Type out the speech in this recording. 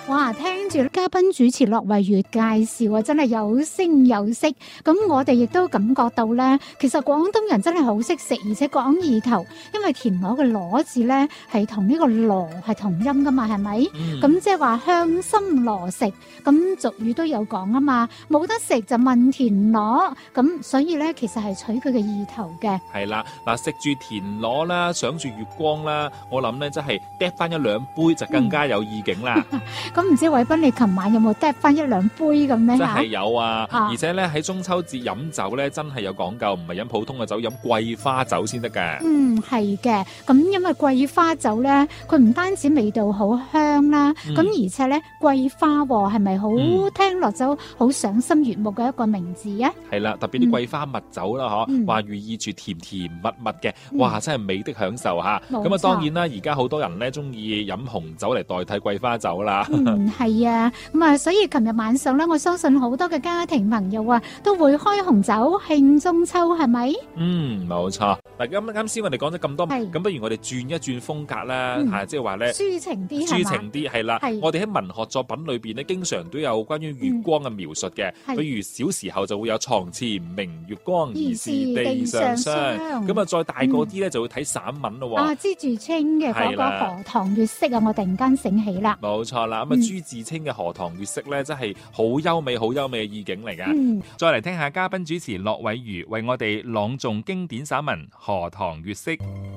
哇！聽住嘉賓主持駱惠如介紹啊，真係有聲有色。咁我哋亦都感覺到咧，其實廣東人真係好識食，而且講意頭，因為田螺嘅螺字咧係同呢個螺係同音噶嘛，係咪？咁即係話向心螺食。咁俗語都有講啊嘛，冇得食就問田螺。咁所以咧，其實係取佢嘅意頭嘅。 係啦，嗱，食住田螺啦，想住月光啦，我諗咧真係嗒翻一兩杯就更加有意境啦。 咁唔知偉斌你琴晚有冇嗒翻一兩杯咁咧？ 真係有啊！而且咧喺中秋節飲酒咧，真係有講究，唔係飲普通嘅酒，飲桂花酒先得㗎。 係嘅。咁因為桂花酒咧，佢唔單止味道好香啦，咁而且咧桂花係咪好聽落就好賞心悅目嘅一個名字啊？ 係啦，特別啲桂花蜜酒啦，話寓意住甜甜蜜蜜嘅，哇，真係美的享受嚇。咁啊，當然啦，而家好多人咧中意飲紅酒嚟代替桂花酒啦。 係啊，咁啊，所以琴日晚上咧，我相信好多嘅家庭朋友啊，都會開紅酒慶中秋，係咪？ 冇錯。嗱，啱先我哋講咗咁多，咁不如我哋轉一轉風格啦，即係話咧抒情啲， 抒情啲係啦。我哋喺文學作品裏邊咧，經常都有關於月光嘅描述嘅，比如小時候就會有床前明月光，疑是地上霜。咁啊，再大個啲咧，就會睇散文咯。 朱自清嘅嗰個荷塘月色啊，我突然間醒起啦。 冇錯啦，咁啊，朱自清嘅荷塘月色咧，真係好優美、好優美嘅意境嚟噶。再嚟聽下嘉賓主持駱惠如為我哋朗誦經典散文《荷塘月色》。